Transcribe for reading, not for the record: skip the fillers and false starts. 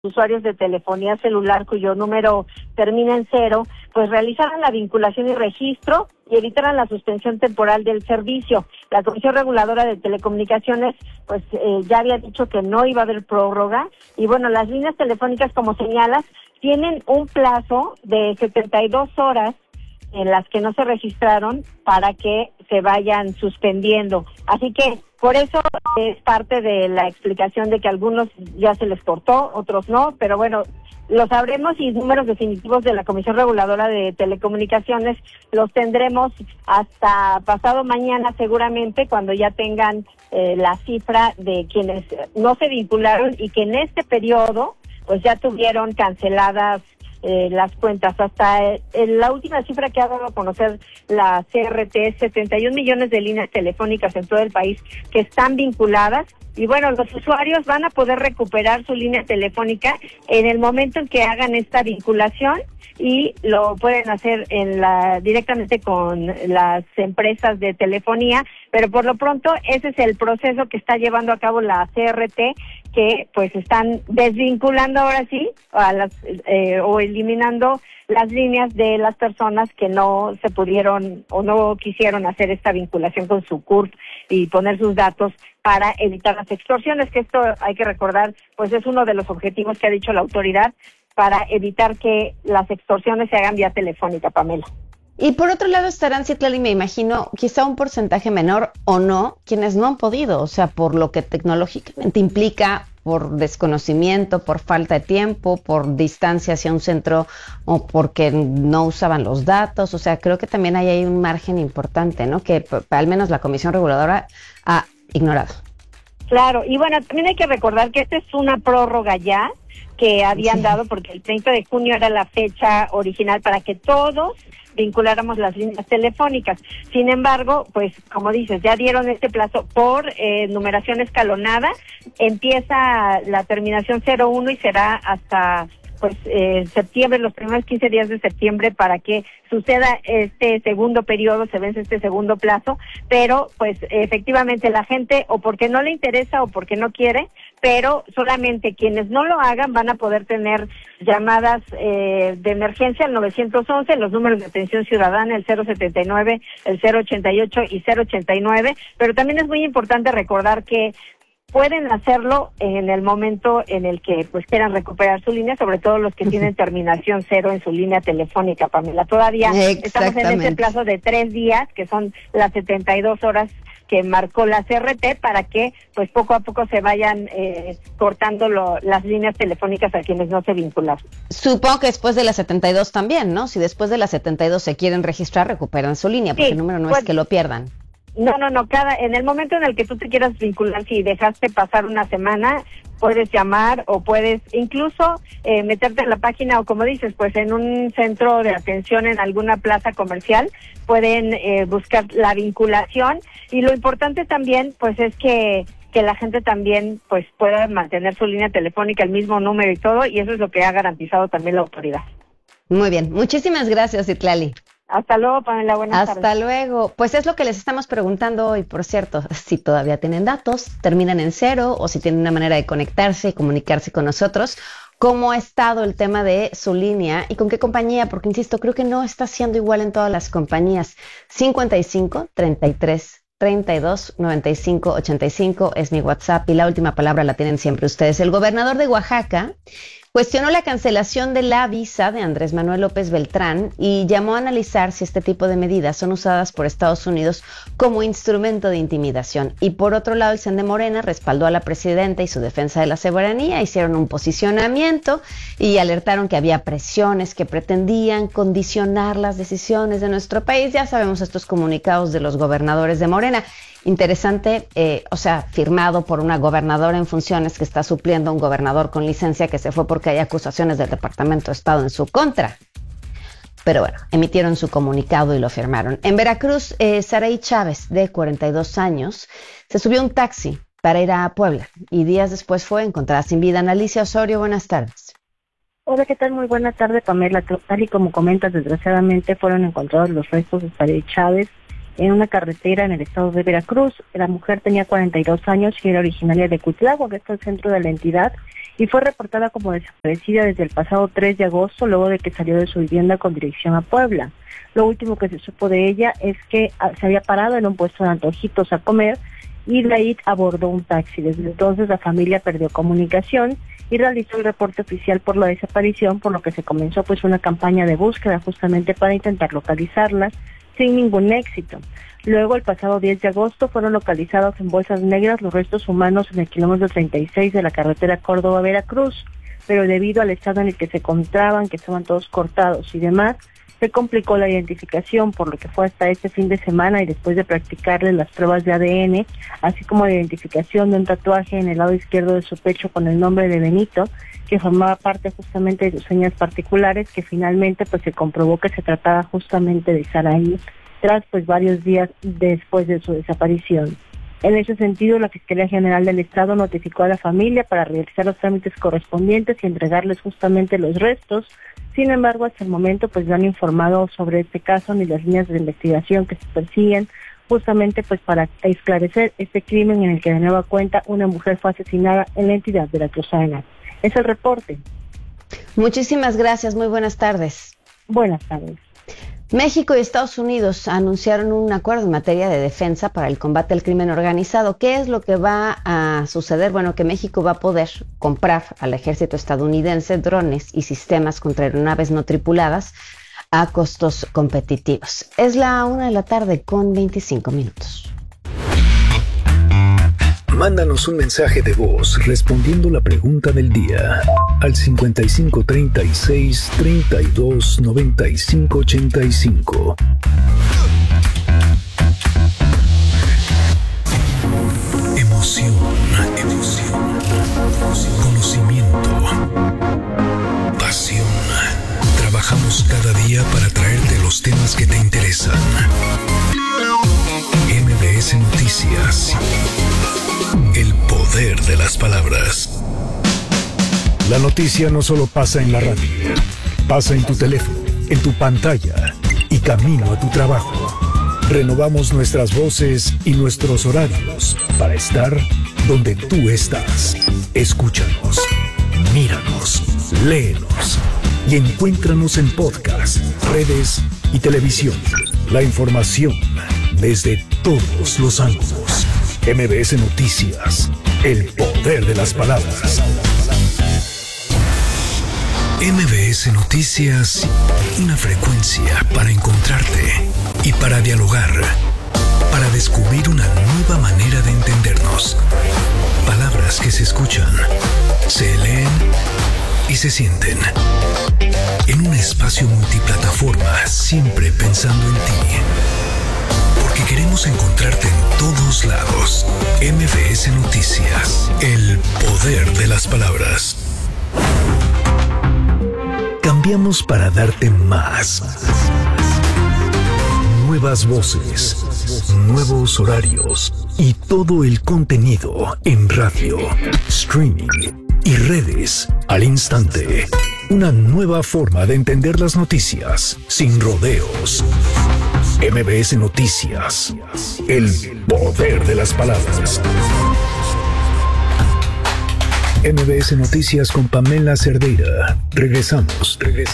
usuarios de telefonía celular cuyo número termina en 0, pues realizaran la vinculación y registro y evitaran la suspensión temporal del servicio. La Comisión Reguladora de Telecomunicaciones pues ya había dicho que no iba a haber prórroga y bueno, las líneas telefónicas, como señalas, tienen un plazo de 72 horas en las que no se registraron para que se vayan suspendiendo. Así que por eso es parte de la explicación de que a algunos ya se les cortó, otros no, pero bueno, lo sabremos y números definitivos de la Comisión Reguladora de Telecomunicaciones los tendremos hasta pasado mañana seguramente, cuando ya tengan la cifra de quienes no se vincularon y que en este periodo pues ya tuvieron canceladas las cuentas. Hasta la última cifra que ha dado a conocer la CRT, 71 millones de líneas telefónicas en todo el país que están vinculadas. Y bueno, los usuarios van a poder recuperar su línea telefónica en el momento en que hagan esta vinculación y lo pueden hacer directamente con las empresas de telefonía, pero por lo pronto ese es el proceso que está llevando a cabo la CRT, que pues están desvinculando ahora sí a o eliminando las líneas de las personas que no se pudieron o no quisieron hacer esta vinculación con su CURP y poner sus datos para evitar las extorsiones, que esto hay que recordar, pues es uno de los objetivos que ha dicho la autoridad para evitar que las extorsiones se hagan vía telefónica, Pamela. Y por otro lado estarán, Citlali, me imagino, quizá un porcentaje menor o no, quienes no han podido, o sea, por lo que tecnológicamente implica, por desconocimiento, por falta de tiempo, por distancia hacia un centro o porque no usaban los datos. O sea, creo que también hay un margen importante, ¿no? Que al menos la Comisión Reguladora ha ignorado. Claro, y bueno, también hay que recordar que esta es una prórroga ya que habían dado, porque el 30 de junio era la fecha original para que todos vinculáramos las líneas telefónicas. Sin embargo, pues como dices, ya dieron este plazo por numeración escalonada. Empieza la terminación 01 y será hasta pues septiembre, los primeros 15 días de septiembre, para que suceda este segundo periodo, se vence este segundo plazo, pero pues efectivamente la gente o porque no le interesa o porque no quiere, pero solamente quienes no lo hagan van a poder tener llamadas de emergencia al 911, los números de atención ciudadana, el 079, el 088 y 089, pero también es muy importante recordar que pueden hacerlo en el momento en el que pues quieran recuperar su línea, sobre todo los que tienen terminación 0 en su línea telefónica, Pamela. Todavía estamos en ese plazo de 3 días, que son las 72 horas que marcó la CRT, para que pues poco a poco se vayan cortando las líneas telefónicas a quienes no se vinculan. Supongo que después de las 72 también, ¿no? Si después de las 72 se quieren registrar, recuperan su línea, porque el número no es que lo pierdan. No, en el momento en el que tú te quieras vincular, si dejaste pasar una semana, puedes llamar o puedes incluso meterte en la página o, como dices, pues en un centro de atención en alguna plaza comercial, pueden buscar la vinculación. Y lo importante también pues es que la gente también pues pueda mantener su línea telefónica, el mismo número y todo, y eso es lo que ha garantizado también la autoridad. Muy bien, muchísimas gracias, Citlali. Hasta luego, Pamela, buenas tardes. Hasta luego. Pues es lo que les estamos preguntando hoy, por cierto, si todavía tienen datos, terminan en 0 o si tienen una manera de conectarse y comunicarse con nosotros. ¿Cómo ha estado el tema de su línea y con qué compañía? Porque, insisto, creo que no está siendo igual en todas las compañías. 55 33 32 95 85 es mi WhatsApp y la última palabra la tienen siempre ustedes. El gobernador de Oaxaca cuestionó la cancelación de la visa de Andrés Manuel López Beltrán y llamó a analizar si este tipo de medidas son usadas por Estados Unidos como instrumento de intimidación. Y por otro lado, el CEN de Morena respaldó a la presidenta y su defensa de la soberanía, hicieron un posicionamiento y alertaron que había presiones que pretendían condicionar las decisiones de nuestro país. Ya sabemos estos comunicados de los gobernadores de Morena. Interesante, firmado por una gobernadora en funciones que está supliendo a un gobernador con licencia que se fue porque hay acusaciones del Departamento de Estado en su contra. Pero bueno, emitieron su comunicado y lo firmaron. En Veracruz, Saraí Chávez, de 42 años, se subió a un taxi para ir a Puebla y días después fue encontrada sin vida. Alicia Osorio, buenas tardes. Hola, ¿qué tal? Muy buena tarde, Pamela. Tal y como comentas, desgraciadamente fueron encontrados los restos de Saraí Chávez en una carretera en el estado de Veracruz. La mujer tenía 42 años y era originaria de Cuitláhuac, que está el centro de la entidad, y fue reportada como desaparecida desde el pasado 3 de agosto, luego de que salió de su vivienda con dirección a Puebla. Lo último que se supo de ella es que se había parado en un puesto de antojitos a comer y de ahí abordó un taxi. Desde entonces la familia perdió comunicación y realizó el reporte oficial por la desaparición, por lo que se comenzó pues una campaña de búsqueda justamente para intentar localizarla sin ningún éxito. Luego, el pasado 10 de agosto, fueron localizados en bolsas negras los restos humanos en el kilómetro 36 de la carretera Córdoba-Veracruz, pero debido al estado en el que se encontraban, que estaban todos cortados y demás, se complicó la identificación, por lo que fue hasta este fin de semana y después de practicarle las pruebas de ADN, así como la identificación de un tatuaje en el lado izquierdo de su pecho con el nombre de Benito, que formaba parte justamente de sus señas particulares, que finalmente pues se comprobó que se trataba justamente de Saraí, tras pues varios días después de su desaparición. En ese sentido, la Fiscalía General del Estado notificó a la familia para realizar los trámites correspondientes y entregarles justamente los restos. Sin embargo, hasta el momento pues no han informado sobre este caso ni las líneas de investigación que se persiguen, justamente pues para esclarecer este crimen en el que de nueva cuenta una mujer fue asesinada en la entidad veracruzana. Es el reporte. Muchísimas gracias, muy buenas tardes. Buenas tardes. México y Estados Unidos anunciaron un acuerdo en materia de defensa para el combate al crimen organizado. ¿Qué es lo que va a suceder? Bueno, que México va a poder comprar al ejército estadounidense drones y sistemas contra aeronaves no tripuladas a costos competitivos. Es la 1:25 p.m. Mándanos un mensaje de voz respondiendo la pregunta del día al 55 36 32 95 85. Emoción, conocimiento, pasión. Trabajamos cada día para traerte los temas que te interesan. MBS Noticias. El poder de las palabras. La noticia no solo pasa en la radio, pasa en tu teléfono, en tu pantalla y camino a tu trabajo. Renovamos nuestras voces y nuestros horarios para estar donde tú estás. Escúchanos, míranos, léenos y encuéntranos en podcast, redes y televisión. La información desde todos los ángulos. MBS Noticias, el poder de las palabras. MBS Noticias, una frecuencia para encontrarte y para dialogar, para descubrir una nueva manera de entendernos. Palabras que se escuchan, se leen y se sienten. En un espacio multiplataforma, siempre pensando en ti. Porque queremos encontrarte en todos lados. MBS Noticias, el poder de las palabras. Cambiamos para darte más. Nuevas voces, nuevos horarios y todo el contenido en radio, streaming y redes al instante. Una nueva forma de entender las noticias sin rodeos. MBS Noticias, el poder de las palabras. MBS Noticias con Pamela Cerdeira. Regresamos.